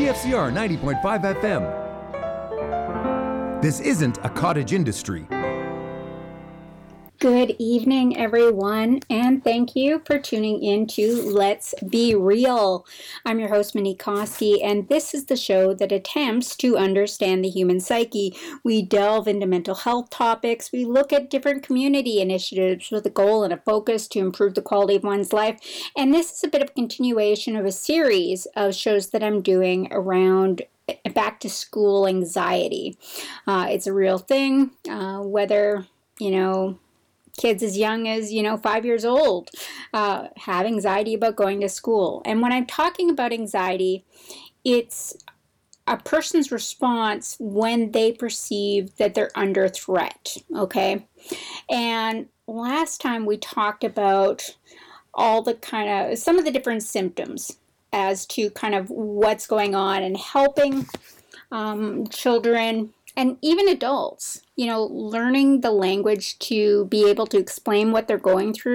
CFCR 90.5 FM. This isn't a cottage industry. Good evening, everyone, and thank you for tuning in to Let's Be Real. I'm your host, Monique Koski, and this is the show that attempts to understand the human psyche. We delve into mental health topics. We look at different community initiatives with a goal and a focus to improve the quality of one's life. And this is a bit of a continuation of a series of shows that I'm doing around back to school anxiety. It's a real thing, whether, kids as young as, 5 years old have anxiety about going to school. And when I'm talking about anxiety, it's a person's response when they perceive that they're under threat, okay? And last time we talked about some of the different symptoms as to kind of what's going on and helping children and even adults, learning the language to be able to explain what they're going through